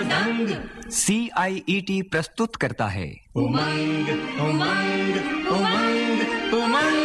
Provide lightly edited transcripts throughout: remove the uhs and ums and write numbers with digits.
दंग। CIET प्रस्तुत करता है उमंग उमंग उमंग उमंग।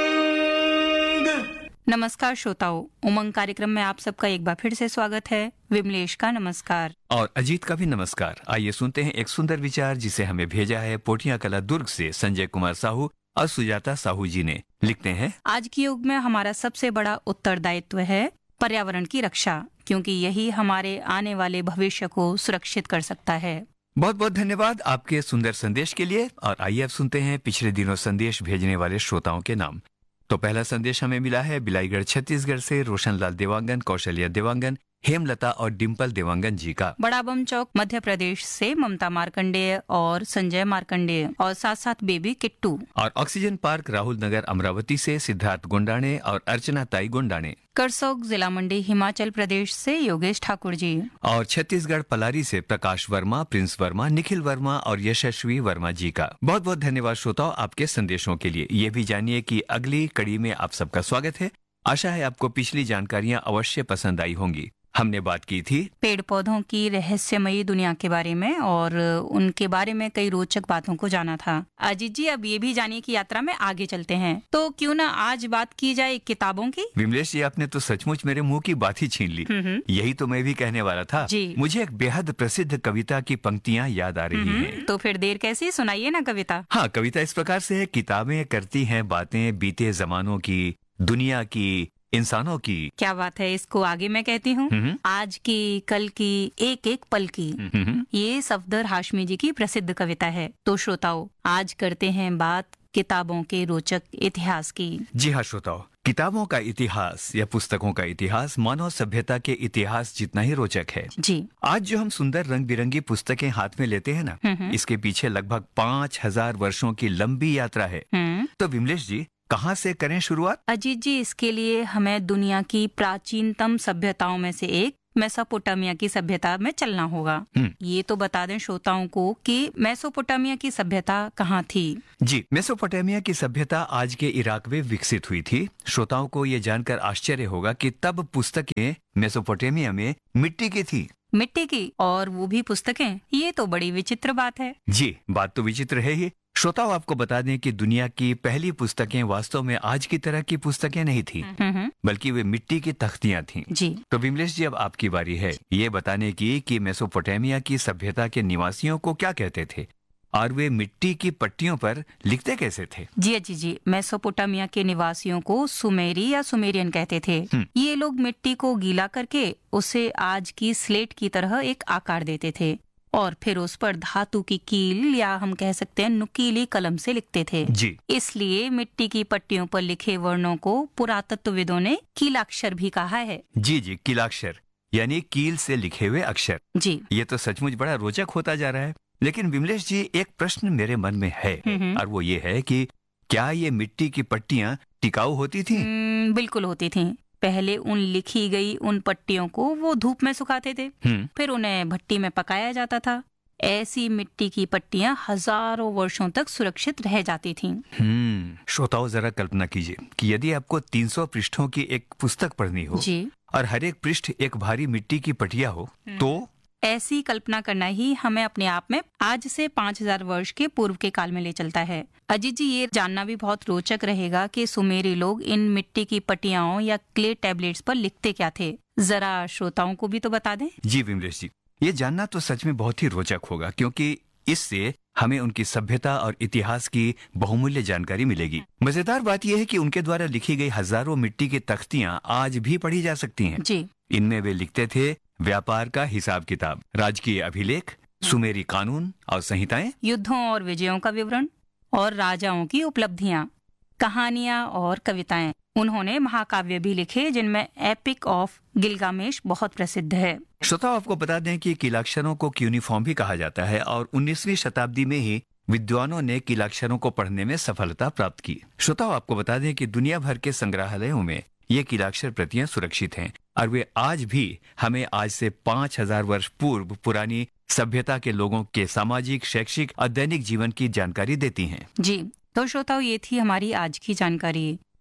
नमस्कार श्रोताओं, उमंग कार्यक्रम में आप सबका एक बार फिर से स्वागत है। विमलेश का नमस्कार और अजीत का भी नमस्कार। आइए सुनते हैं एक सुंदर विचार जिसे हमें भेजा है पोटिया कला दुर्ग से संजय कुमार साहू और सुजाता साहू जी ने। लिखते हैं, आज के युग में हमारा सबसे बड़ा उत्तरदायित्व है पर्यावरण की रक्षा, क्योंकि यही हमारे आने वाले भविष्य को सुरक्षित कर सकता है। बहुत बहुत धन्यवाद आपके सुंदर संदेश के लिए। और आइए अब सुनते हैं पिछले दिनों संदेश भेजने वाले श्रोताओं के नाम। तो पहला संदेश हमें मिला है बिलाईगढ़ छत्तीसगढ़ से रोशनलाल देवांगन, कौशल्या देवांगन, हेमलता और डिम्पल देवांगन जी का। बड़ा बम चौक मध्य प्रदेश से ममता मार्कंडेय और संजय मार्कंडेय और साथ साथ बेबी किट्टू। और ऑक्सीजन पार्क राहुल नगर अमरावती से सिद्धार्थ गुंडाने और अर्चना ताई गुंडाने। करसोग जिला मंडी हिमाचल प्रदेश से योगेश ठाकुर जी। और छत्तीसगढ़ पलारी से प्रकाश वर्मा, प्रिंस वर्मा, निखिल वर्मा और यशस्वी वर्मा जी का। बहुत बहुत धन्यवाद श्रोताओं आपके संदेशों के लिए। ये भी जानिए कि अगली कड़ी में आप सबका स्वागत है। आशा है आपको पिछली जानकारियां अवश्य पसंद आई होंगी। हमने बात की थी पेड़ पौधों की रहस्यमयी दुनिया के बारे में और उनके बारे में कई रोचक बातों को जाना था। अजीत जी, अब ये भी जानिए कि यात्रा में आगे चलते हैं, तो क्यों ना आज बात की जाए किताबों की। विमलेश जी, आपने तो सचमुच मेरे मुंह की बात ही छीन ली। यही तो मैं भी कहने वाला था जी। मुझे एक बेहद प्रसिद्ध कविता की पंक्तियां याद आ रही हैं। तो फिर देर कैसी, सुनाइए ना कविता। हाँ, कविता इस प्रकार से है। किताबें करती हैं बातें बीते जमानों की, दुनिया की, इंसानों की। क्या बात है, इसको आगे मैं कहती हूँ। आज की, कल की, एक एक पल की। ये सफदर हाशमी जी की प्रसिद्ध कविता है। तो श्रोताओं, आज करते हैं बात किताबों के रोचक इतिहास की। जी हाँ श्रोताओं, किताबों का इतिहास या पुस्तकों का इतिहास मानव सभ्यता के इतिहास जितना ही रोचक है। जी। आज जो हम सुंदर रंग बिरंगी पुस्तकें हाथ में लेते हैं ना, इसके पीछे लगभग 5000 वर्षों की लंबी यात्रा है। तो विमलेश जी, कहाँ से करें शुरुआत? अजीत जी, इसके लिए हमें दुनिया की प्राचीनतम सभ्यताओं में से एक मेसोपोटामिया की सभ्यता में चलना होगा। ये तो बता दें श्रोताओं को कि मेसोपोटामिया की सभ्यता कहाँ थी। जी, मेसोपोटामिया की सभ्यता आज के इराक में विकसित हुई थी। श्रोताओं को ये जानकर आश्चर्य होगा कि तब पुस्तकें मेसोपोटामिया में मिट्टी की थी। मिट्टी की, और वो भी पुस्तकें। ये तो बड़ी विचित्र बात है। जी, बात तो विचित्र है ही। श्रोताओं, आपको बता दें कि दुनिया की पहली पुस्तकें वास्तव में आज की तरह की पुस्तकें नहीं थी, बल्कि वे मिट्टी की तख्तियां थीं। जी। तो विमलेश जी, अब आपकी बारी है ये बताने की कि मेसोपोटामिया की सभ्यता के निवासियों को क्या कहते थे और वे मिट्टी की पट्टियों पर लिखते कैसे थे। जी, मेसोपोटामिया के निवासियों को सुमेरी या सुमेरियन कहते थे। ये लोग मिट्टी को गीला करके उसे आज की स्लेट की तरह एक आकार देते थे और फिर उस पर धातु की कील या हम कह सकते हैं नुकीली कलम से लिखते थे। जी। इसलिए मिट्टी की पट्टियों पर लिखे वर्णों को पुरातत्वविदों ने कीलाक्षर भी कहा है। जी, कीलाक्षर यानी कील से लिखे हुए अक्षर। जी। ये तो सचमुच बड़ा रोचक होता जा रहा है। लेकिन विमलेश जी, एक प्रश्न मेरे मन में है और वो ये है कि क्या ये मिट्टी की पट्टियां टिकाऊ होती थी? बिल्कुल होती थी। पहले उन लिखी गई उन पट्टियों को वो धूप में सुखाते थे, फिर उन्हें भट्टी में पकाया जाता था। ऐसी मिट्टी की पट्टियां हजारों वर्षों तक सुरक्षित रह जाती थीं। श्रोताओं, जरा कल्पना कीजिए कि यदि आपको 300 पृष्ठों की एक पुस्तक पढ़नी हो जी। और हर एक पृष्ठ एक भारी मिट्टी की पटिया हो, तो ऐसी कल्पना करना ही हमें अपने आप में आज से 5000 वर्ष के पूर्व के काल में ले चलता है। अजीत जी, ये जानना भी बहुत रोचक रहेगा कि सुमेरी लोग इन मिट्टी की पटियाओं या क्ले टैबलेट्स पर लिखते क्या थे। जरा श्रोताओं को भी तो बता दें। जी विमलेश जी, ये जानना तो सच में बहुत ही रोचक होगा, क्योंकि इससे हमें उनकी सभ्यता और इतिहास की बहुमूल्य जानकारी मिलेगी। मजेदार बात यह है कि उनके द्वारा लिखी गई हजारों मिट्टी की तख्तियां आज भी पढ़ी जा सकती हैं। जी। इनमें वे लिखते थे व्यापार का हिसाब किताब, राजकीय अभिलेख, सुमेरी कानून और संहिताएं, युद्धों और विजयों का विवरण और राजाओं की उपलब्धियां, कहानियां और कविताएं। उन्होंने महाकाव्य भी लिखे जिनमें एपिक ऑफ गिलगामेश बहुत प्रसिद्ध है। श्रोताओं, आपको बता दें कि कीलाक्षरों को क्यूनिफॉर्म भी कहा जाता है और 19वीं शताब्दी में ही विद्वानों ने कीलाक्षरों को पढ़ने में सफलता प्राप्त की। श्रोताओं, आपको बता दें कि दुनिया भर के संग्रहालयों में ये कीलाक्षर प्रतियां सुरक्षित हैं और वे आज भी हमें आज से 5000 वर्ष पूर्व पुरानी सभ्यता के लोगों के सामाजिक, शैक्षिक और दैनिक जीवन की जानकारी देती हैं। जी, तो श्रोताओं, ये थी हमारी आज की जानकारी।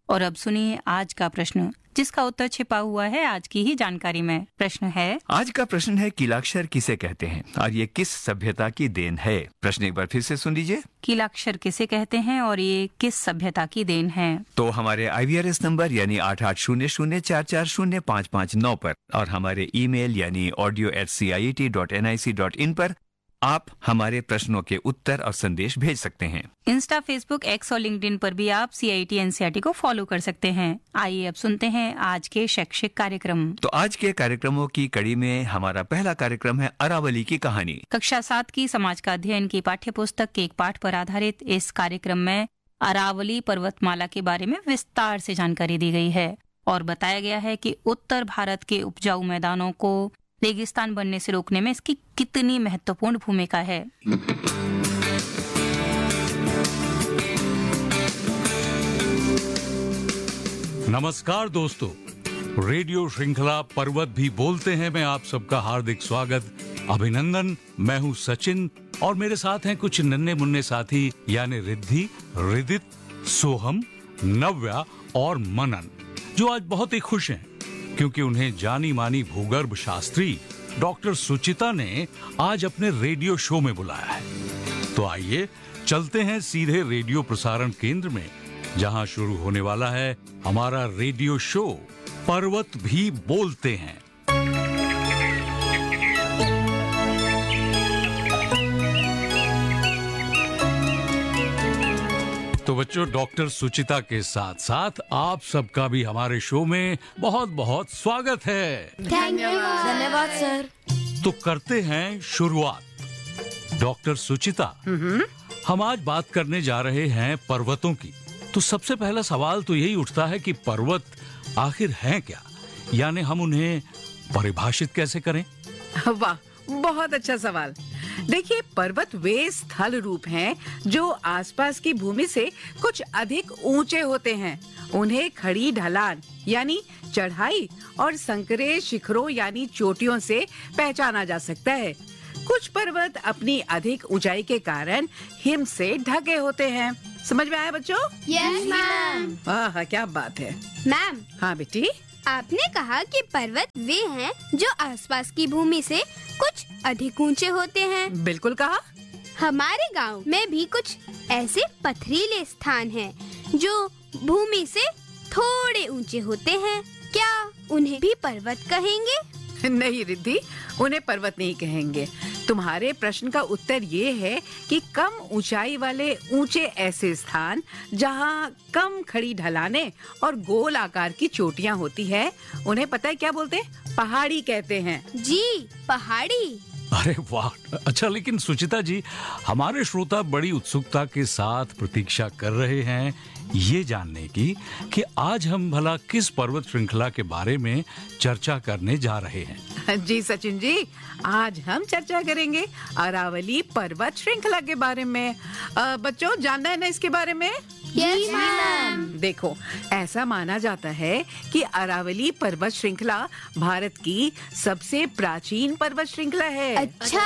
और अब सुनिए आज का प्रश्न, जिसका उत्तर छिपा हुआ है आज की ही जानकारी में। प्रश्न है, आज का प्रश्न है कीलाक्षर किसे कहते हैं और ये किस सभ्यता की देन है। प्रश्न एक बार फिर से सुन लीजिए। कीलाक्षर किसे कहते हैं और ये किस सभ्यता की देन है। तो हमारे IVRS नंबर यानी 8800440559 पर और हमारे ईमेल यानी audio@ciet.nic.in पर आप हमारे प्रश्नों के उत्तर और संदेश भेज सकते हैं। इंस्टा, फेसबुक, एक्स और लिंक्डइन पर भी आप CIET NCERT को फॉलो कर सकते हैं। आइए अब सुनते हैं आज के शैक्षिक कार्यक्रम। तो आज के कार्यक्रमों की कड़ी में हमारा पहला कार्यक्रम है अरावली की कहानी। कक्षा 7 की समाज का अध्ययन की पाठ्य पुस्तक के एक पाठ पर आधारित इस कार्यक्रम में अरावली पर्वतमाला के बारे में विस्तार से जानकारी दी गई है और बताया गया है कि उत्तर भारत के उपजाऊ मैदानों को रेगिस्तान बनने से रोकने में इसकी कितनी महत्वपूर्ण भूमिका है। नमस्कार दोस्तों, रेडियो श्रृंखला पर्वत भी बोलते हैं में आप सबका हार्दिक स्वागत, अभिनंदन। मैं हूं सचिन और मेरे साथ हैं कुछ नन्हे मुन्ने साथी यानी रिद्धि, रिदित, सोहम, नव्या और मनन, जो आज बहुत ही खुश हैं क्योंकि उन्हें जानी मानी भूगर्भ शास्त्री डॉक्टर सुचिता ने आज अपने रेडियो शो में बुलाया है। तो आइए चलते हैं सीधे रेडियो प्रसारण केंद्र में, जहां शुरू होने वाला है हमारा रेडियो शो पर्वत भी बोलते हैं। तो बच्चों, डॉक्टर सुचिता के साथ साथ आप सबका भी हमारे शो में बहुत बहुत स्वागत है। धन्यवाद सर। तो करते हैं शुरुआत। डॉक्टर सुचिता, हम आज बात करने जा रहे हैं पर्वतों की। तो सबसे पहला सवाल तो यही उठता है कि पर्वत आखिर हैं क्या, यानी हम उन्हें परिभाषित कैसे करें? वाह, बहुत अच्छा सवाल। देखिए, पर्वत वे स्थल रूप हैं जो आसपास की भूमि से कुछ अधिक ऊंचे होते हैं। उन्हें खड़ी ढलान यानी चढ़ाई और संकरे शिखरों यानी चोटियों से पहचाना जा सकता है। कुछ पर्वत अपनी अधिक ऊंचाई के कारण हिम से ढके होते हैं। समझ में आया बच्चों? Yes ma'am. वाह, क्या बात है। मैम, हाँ बेटी, आपने कहा कि पर्वत वे हैं जो आसपास की भूमि से कुछ अधिक ऊंचे होते हैं। बिल्कुल कहा। हमारे गांव में भी कुछ ऐसे पथरीले स्थान हैं जो भूमि से थोड़े ऊंचे होते हैं। क्या उन्हें भी पर्वत कहेंगे? नहीं रिद्धि, उन्हें पर्वत नहीं कहेंगे। तुम्हारे प्रश्न का उत्तर ये है कि कम ऊंचाई वाले ऊंचे ऐसे स्थान जहाँ कम खड़ी ढलानें और गोल आकार की चोटियाँ होती है, उन्हें पता है क्या बोलते हैं? पहाड़ी कहते हैं। जी, पहाड़ी। अरे वाह, अच्छा। लेकिन सुचिता जी, हमारे श्रोता बड़ी उत्सुकता के साथ प्रतीक्षा कर रहे हैं ये जानने की कि आज हम भला किस पर्वत श्रृंखला के बारे में चर्चा करने जा रहे हैं। जी सचिन जी, आज हम चर्चा करेंगे अरावली पर्वत श्रृंखला के बारे में। बच्चों, जानना है ना इसके बारे में? Yes ma'am. देखो, ऐसा माना जाता है कि अरावली पर्वत श्रृंखला भारत की सबसे प्राचीन पर्वत श्रृंखला है। अच्छा।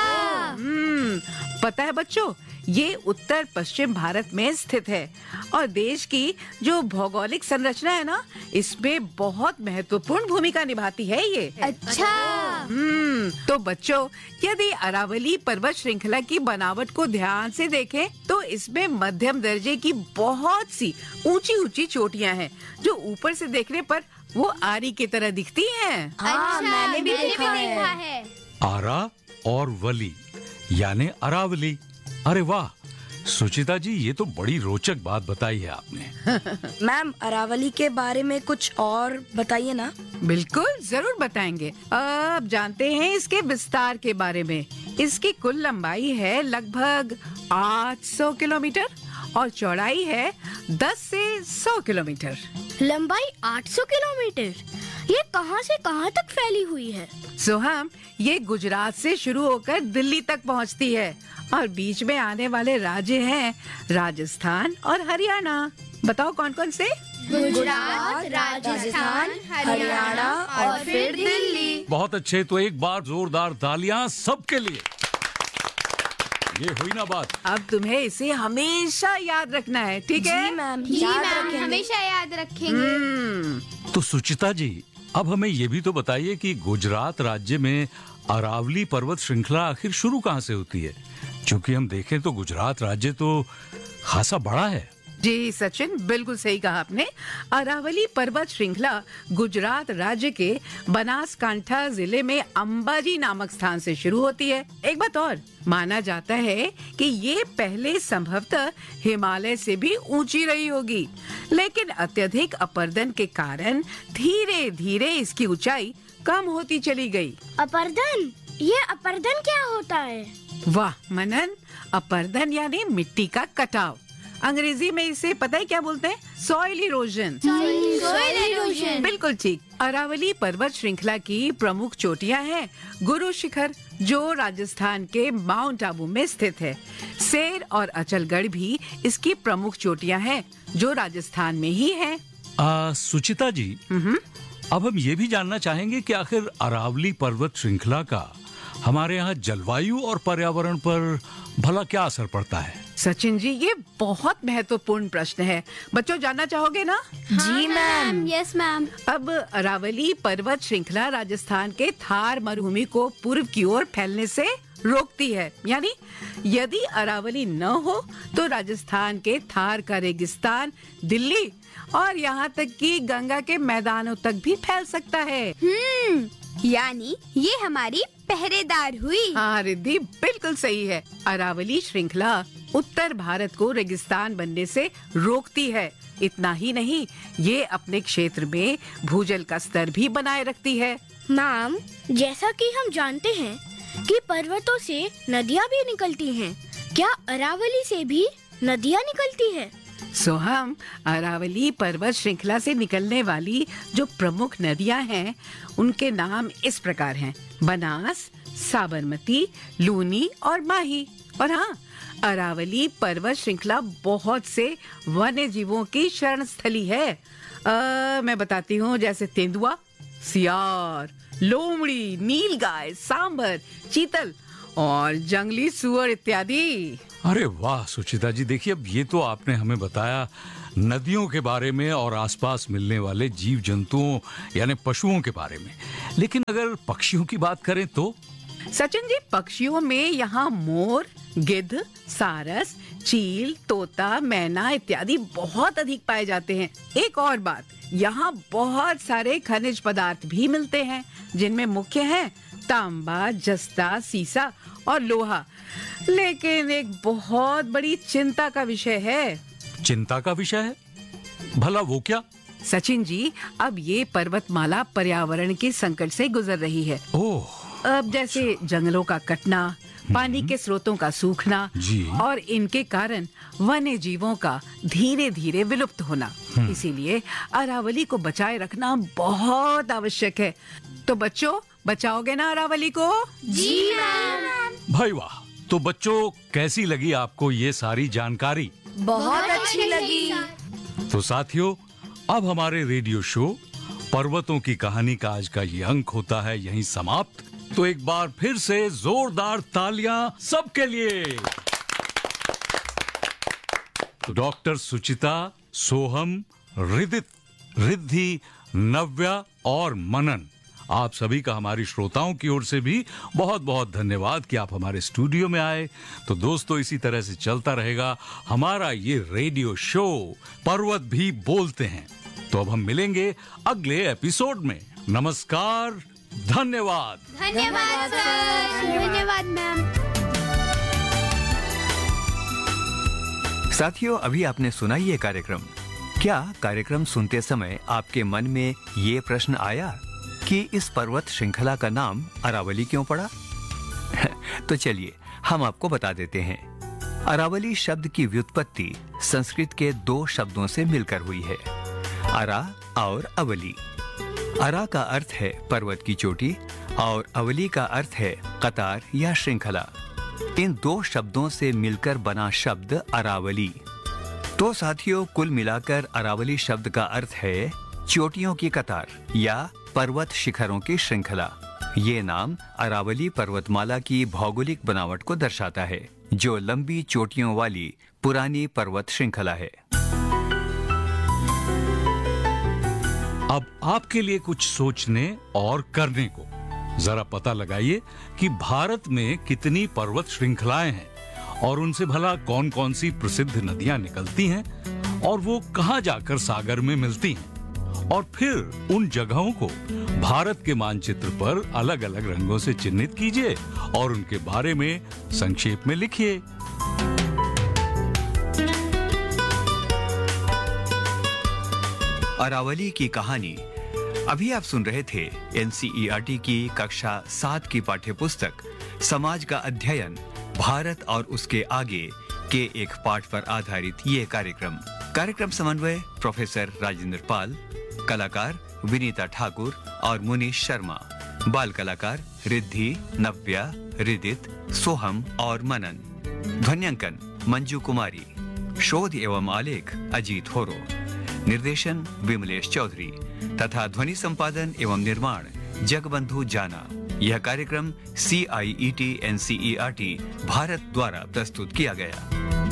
पता है बच्चों, ये उत्तर पश्चिम भारत में स्थित है और देश की जो भौगोलिक संरचना है ना, इसमें बहुत महत्वपूर्ण भूमिका निभाती है ये। अच्छा। तो बच्चों, यदि अरावली पर्वत श्रृंखला की बनावट को ध्यान से देखें तो इसमें मध्यम दर्जे की बहुत सी ऊंची ऊंची चोटियां हैं जो ऊपर से देखने पर वो आरी की तरह दिखती हैं। अच्छा, मैंने भी देखा है। आरा और वली यानी अरावली। अरे वाह सुचिता जी, ये तो बड़ी रोचक बात बताई है आपने। मैम, अरावली के बारे में कुछ और बताइए ना। बिल्कुल, जरूर बताएंगे। अब जानते हैं इसके विस्तार के बारे में। इसकी कुल लंबाई है लगभग 800 किलोमीटर और चौड़ाई है 10 से 100 किलोमीटर। लंबाई 800 किलोमीटर, ये कहां से कहां तक फैली हुई है? सोहम, ये गुजरात से शुरू होकर दिल्ली तक पहुंचती है और बीच में आने वाले राज्य हैं राजस्थान और हरियाणा। बताओ कौन कौन से? गुजरात, राजस्थान, हरियाणा और फिर दिल्ली। बहुत अच्छे। तो एक बार जोरदार तालियां सबके लिए। ये हुई ना बात। अब तुम्हें इसे हमेशा याद रखना है, ठीक है? जी मैम, जी याद मैम, रखेंगे। हमेशा याद रखेंगे। तो सुचिता जी, अब हमें ये भी तो बताइए कि गुजरात राज्य में अरावली पर्वत श्रृंखला आखिर शुरू कहाँ से होती है? क्योंकि हम देखें तो गुजरात राज्य तो खासा बड़ा है। जी सचिन, बिल्कुल सही कहा आपने। अरावली पर्वत श्रृंखला गुजरात राज्य के बनासकांठा जिले में अंबाजी नामक स्थान से शुरू होती है। एक बात और, माना जाता है कि ये पहले संभवतः हिमालय से भी ऊंची रही होगी, लेकिन अत्यधिक अपर्दन के कारण धीरे धीरे इसकी ऊंचाई कम होती चली गई। अपर्दन? ये अपर्दन क्या होता है? वाह मनन, अपर्दन यानी मिट्टी का कटाव। अंग्रेजी में इसे पता है क्या बोलते हैं? Soil erosion. Soil erosion. बिल्कुल ठीक। अरावली पर्वत श्रृंखला की प्रमुख चोटियां हैं गुरु शिखर, जो राजस्थान के माउंट आबू में स्थित है। सेर और अचलगढ़ भी इसकी प्रमुख चोटियां हैं, जो राजस्थान में ही हैं। सुचिता जी, अब हम ये भी जानना चाहेंगे कि आखिर अरावली पर्वत श्रृंखला का हमारे यहाँ जलवायु और पर्यावरण पर भला क्या असर पड़ता है? सचिन जी, ये बहुत महत्वपूर्ण प्रश्न है। बच्चों, जानना चाहोगे ना? जी मैम। Yes ma'am. अब अरावली पर्वत श्रृंखला राजस्थान के थार मरुभूमि को पूर्व की ओर फैलने से रोकती है। यानी यदि अरावली न हो तो राजस्थान के थार का रेगिस्तान दिल्ली और यहाँ तक कि गंगा के मैदानों तक भी फैल सकता है। यानी ये हमारी पहरेदार हुई। हाँ रिद्धि, बिल्कुल सही है। अरावली श्रृंखला उत्तर भारत को रेगिस्तान बनने से रोकती है। इतना ही नहीं, ये अपने क्षेत्र में भूजल का स्तर भी बनाए रखती है। मैम, जैसा कि हम जानते हैं कि पर्वतों से नदियाँ भी निकलती हैं, क्या अरावली से भी नदियाँ निकलती है? हम अरावली पर्वत श्रृंखला से निकलने वाली जो प्रमुख नदियां हैं, उनके नाम इस प्रकार हैं: बनास, साबरमती, लूनी और माही। और हाँ, अरावली पर्वत श्रृंखला बहुत से वन्य जीवों की शरण स्थली है। मैं बताती हूँ, जैसे तेंदुआ, सियार, लोमड़ी, नीलगाय, सांबर, चीतल और जंगली सुअर इत्यादि। अरे वाह सुचिता जी, देखिए अब ये तो आपने हमें बताया नदियों के बारे में और आसपास मिलने वाले जीव जंतुओं यानी पशुओं के बारे में, लेकिन अगर पक्षियों की बात करें तो? सचिन जी, पक्षियों में यहाँ मोर, गिद्ध, सारस, चील, तोता, मैना इत्यादि बहुत अधिक पाए जाते हैं। एक और बात, यहाँ बहुत सारे खनिज पदार्थ भी मिलते हैं, जिनमें मुख्य हैं तांबा, जस्ता, सीसा और लोहा। लेकिन एक बहुत बड़ी चिंता का विषय है। चिंता का विषय है? भला वो क्या? सचिन जी, अब ये पर्वतमाला पर्यावरण के संकट से गुजर रही है। ओह, अब जैसे जंगलों का कटना, पानी के स्रोतों का सूखना जी। और इनके कारण वन्य जीवों का धीरे धीरे विलुप्त होना। इसीलिए अरावली को बचाए रखना बहुत आवश्यक है। तो बच्चों, बचाओगे ना अरावली को? जी मैम। भाई वाह। तो बच्चों, कैसी लगी आपको ये सारी जानकारी? बहुत अच्छी लगी। तो साथियों, अब हमारे रेडियो शो पर्वतों की कहानी का आज का ये अंक होता है यहीं समाप्त। तो एक बार फिर से जोरदार तालियां सबके लिए। डॉक्टर सुचिता, सोहम, रिदित, रिद्धि, नव्या और मनन, आप सभी का हमारी श्रोताओं की ओर से भी बहुत बहुत धन्यवाद कि आप हमारे स्टूडियो में आए। तो दोस्तों, इसी तरह से चलता रहेगा हमारा ये रेडियो शो पर्वत भी बोलते हैं। तो अब हम मिलेंगे अगले एपिसोड में। नमस्कार, धन्यवाद। धन्यवाद सर। धन्यवाद मैम। साथियों, अभी आपने सुना ये कार्यक्रम। क्या कार्यक्रम सुनते समय आपके मन में ये प्रश्न आया कि इस पर्वत श्रृंखला का नाम अरावली क्यों पड़ा? तो चलिए हम आपको बता देते हैं। अरावली शब्द की व्युत्पत्ति संस्कृत के दो शब्दों से मिलकर हुई है, अरा और अवली। अरा का अर्थ है पर्वत की चोटी और अवली का अर्थ है कतार या श्रृंखला। इन दो शब्दों से मिलकर बना शब्द अरावली। तो साथियों, कुल मिलाकर अरावली शब्द का अर्थ है चोटियों की कतार या पर्वत शिखरों की श्रृंखला। ये नाम अरावली पर्वतमाला की भौगोलिक बनावट को दर्शाता है, जो लंबी चोटियों वाली पुरानी पर्वत श्रृंखला है। अब आपके लिए कुछ सोचने और करने को। जरा पता लगाइए कि भारत में कितनी पर्वत श्रृंखलाएं हैं और उनसे भला कौन कौन सी प्रसिद्ध नदियां निकलती हैं और वो कहां जाकर सागर में मिलती हैं। और फिर उन जगहों को भारत के मानचित्र पर अलग अलग रंगों से चिन्हित कीजिए और उनके बारे में संक्षेप में लिखिए। अरावली की कहानी। अभी आप सुन रहे थे एनसीईआरटी की कक्षा 7 की पाठ्यपुस्तक समाज का अध्ययन भारत और उसके आगे के एक पाठ पर आधारित ये कार्यक्रम समन्वय प्रोफेसर राजेंद्र पाल, कलाकार विनीता ठाकुर और मुनीश शर्मा, बाल कलाकार रिद्धि, नव्या, रिदित, सोहम और मनन, ध्वन्यांकन मंजू कुमारी, शोध एवं आलेख अजीत होरो, निर्देशन विमलेश चौधरी तथा ध्वनि संपादन एवं निर्माण जगबंधु जाना। यह कार्यक्रम CIET NCERT भारत द्वारा प्रस्तुत किया गया।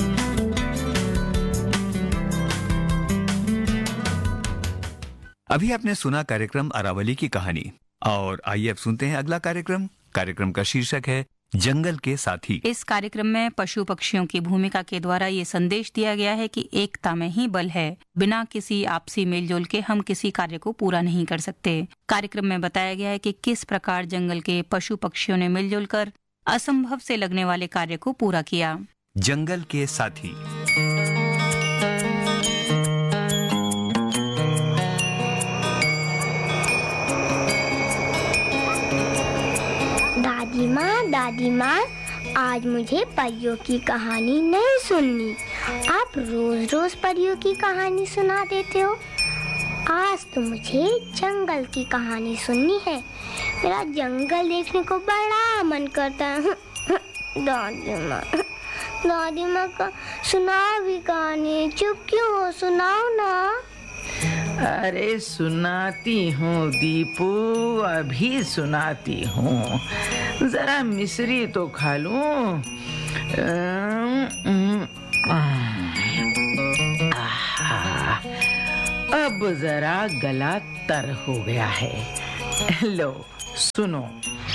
अभी आपने सुना कार्यक्रम अरावली की कहानी, और आइए अब सुनते हैं अगला कार्यक्रम का शीर्षक है जंगल के साथी। इस कार्यक्रम में पशु पक्षियों की भूमिका के द्वारा ये संदेश दिया गया है कि एकता में ही बल है। बिना किसी आपसी मेलजोल के हम किसी कार्य को पूरा नहीं कर सकते। कार्यक्रम में बताया गया है कि किस प्रकार जंगल के पशु पक्षियों ने मिलजुल कर असंभव से लगने वाले कार्य को पूरा किया। जंगल के साथी। दादी माँ, आज मुझे परियों की कहानी नहीं सुननी। आप रोज रोज परियों की कहानी सुना देते हो। आज तो मुझे जंगल की कहानी सुननी है। मेरा जंगल देखने को बड़ा मन करता है। दादी माँ का सुनाओ भी कहानी। चुप क्यों हो, सुनाओ ना। अरे सुनाती हूँ दीपू, अभी सुनाती हूँ। जरा मिश्री तो खा लूं। अब जरा गला तर हो गया है। लो सुनो।